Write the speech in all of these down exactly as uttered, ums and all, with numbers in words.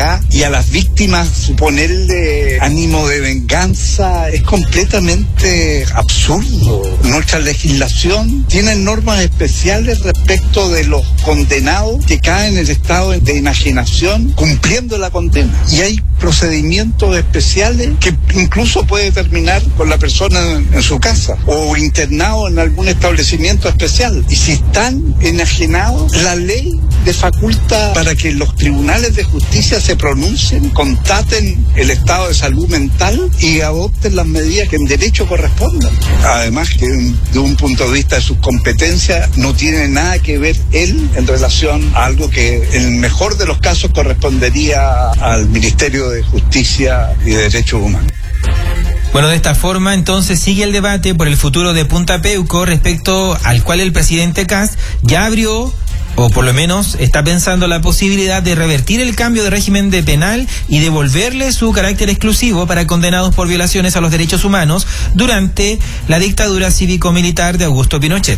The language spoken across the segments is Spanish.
gas y a las víctimas suponerle ánimo de venganza es completamente absurdo. Nuestra legislación tiene normas especiales respecto de los condenados que caen en el estado de enajenación cumpliendo la condena. Y hay procedimientos especiales que incluso puede terminar con la persona en su casa o internado en algún establecimiento especial. Y si están enajenados, la ley de faculta para que los tribunales de justicia se pronuncien, constaten el estado de salud mental y adopten las medidas que en derecho correspondan. Además que de un punto de vista de sus competencias no tiene nada que ver él en relación a algo que en el mejor de los casos correspondería al Ministerio de Justicia y de Derechos Humanos. Bueno, de esta forma entonces sigue el debate por el futuro de Punta Peuco, respecto al cual el presidente Kast ya abrió, o por lo menos está pensando la posibilidad de revertir el cambio de régimen de penal y devolverle su carácter exclusivo para condenados por violaciones a los derechos humanos durante la dictadura cívico-militar de Augusto Pinochet.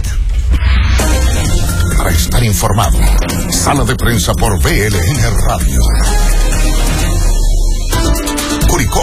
Para estar informado, Sala de Prensa por B L N Radio. Curicó.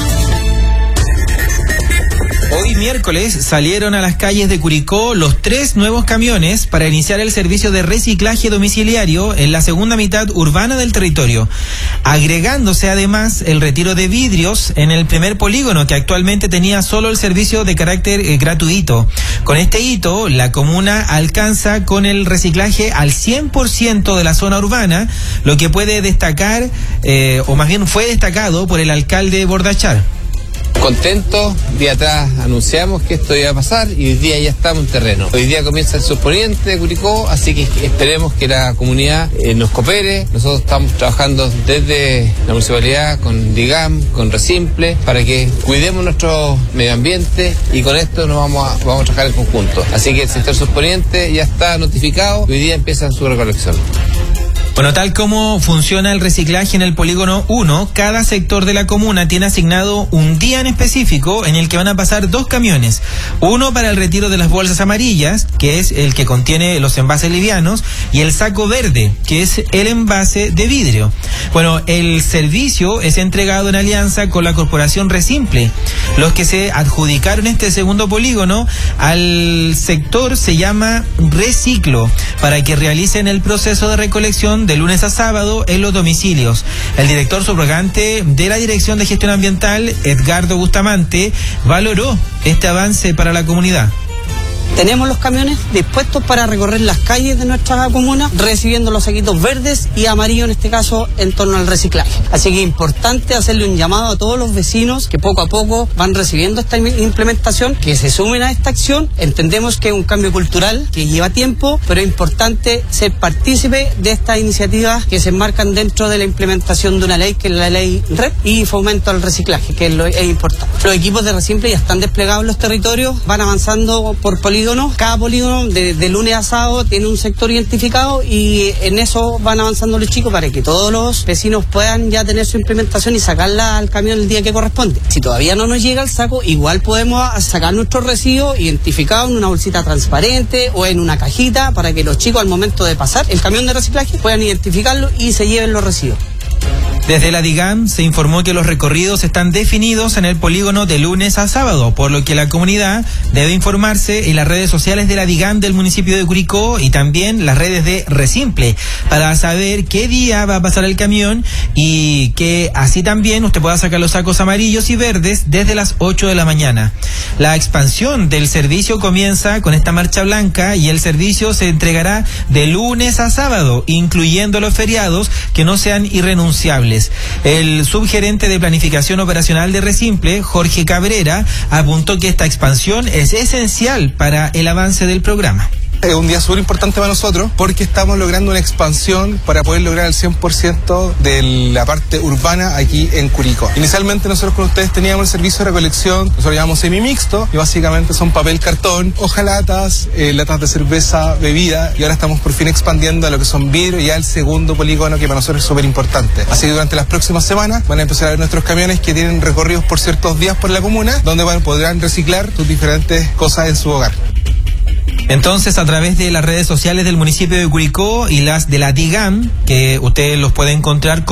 Hoy miércoles salieron a las calles de Curicó los tres nuevos camiones para iniciar el servicio de reciclaje domiciliario en la segunda mitad urbana del territorio, agregándose además el retiro de vidrios en el primer polígono, que actualmente tenía solo el servicio de carácter eh, gratuito. Con este hito, la comuna alcanza con el reciclaje al cien por ciento de la zona urbana, lo que puede destacar, eh, o más bien fue destacado por el alcalde Bordachar. Contentos, día atrás anunciamos que esto iba a pasar y hoy día ya estamos en terreno. Hoy día comienza el subponiente de Curicó, así que esperemos que la comunidad eh, nos coopere. Nosotros estamos trabajando desde la municipalidad con DIGAM, con Resimple, para que cuidemos nuestro medio ambiente y con esto nos vamos a, vamos a trabajar en conjunto. Así que el sector subponiente ya está notificado y hoy día empieza su recolección. Bueno, tal como funciona el reciclaje en el polígono uno, cada sector de la comuna tiene asignado un día en específico en el que van a pasar dos camiones. Uno para el retiro de las bolsas amarillas, que es el que contiene los envases livianos, y el saco verde, que es el envase de vidrio. Bueno, el servicio es entregado en alianza con la corporación Resimple. Los que se adjudicaron este segundo polígono al sector se llama Reciclo, para que realicen el proceso de recolección de lunes a sábado en los domicilios. El director subrogante de la Dirección de Gestión Ambiental, Edgardo Bustamante, valoró este avance para la comunidad. Tenemos los camiones dispuestos para recorrer las calles de nuestra comuna, recibiendo los saquitos verdes y amarillos, en este caso, en torno al reciclaje. Así que es importante hacerle un llamado a todos los vecinos que poco a poco van recibiendo esta implementación, que se sumen a esta acción. Entendemos que es un cambio cultural que lleva tiempo, pero es importante ser partícipe de estas iniciativas que se enmarcan dentro de la implementación de una ley, que es la ley R E P, y fomento al reciclaje, que es, lo, es importante. Los equipos de Resimple ya están desplegados en los territorios, van avanzando por polígonos. Cada polígono de, de lunes a sábado tiene un sector identificado y en eso van avanzando los chicos para que todos los vecinos puedan ya tener su implementación y sacarla al camión el día que corresponde. Si todavía no nos llega el saco, igual podemos sacar nuestros residuos identificados en una bolsita transparente o en una cajita para que los chicos al momento de pasar el camión de reciclaje puedan identificarlo y se lleven los residuos. Desde la DIGAM se informó que los recorridos están definidos en el polígono de lunes a sábado, por lo que la comunidad debe informarse en las redes sociales de la DIGAM del municipio de Curicó y también las redes de Resimple para saber qué día va a pasar el camión y que así también usted pueda sacar los sacos amarillos y verdes desde las ocho de la mañana. La expansión del servicio comienza con esta marcha blanca y el servicio se entregará de lunes a sábado, incluyendo los feriados que no sean irrenunciables. El subgerente de Planificación Operacional de Resimple, Jorge Cabrera, apuntó que esta expansión es esencial para el avance del programa. Es un día súper importante para nosotros porque estamos logrando una expansión para poder lograr el cien por ciento de la parte urbana aquí en Curicó. Inicialmente nosotros con ustedes teníamos el servicio de recolección, nosotros llamamos semi-mixto, y básicamente son papel, cartón, hojalatas, eh, latas de cerveza, bebida, y ahora estamos por fin expandiendo a lo que son vidrio, ya el segundo polígono que para nosotros es súper importante. Así que durante las próximas semanas van a empezar a ver nuestros camiones que tienen recorridos por ciertos días por la comuna, donde van, podrán reciclar sus diferentes cosas en su hogar. Entonces, a través de las redes sociales del municipio de Curicó y las de la DIGAM, que ustedes los pueden encontrar con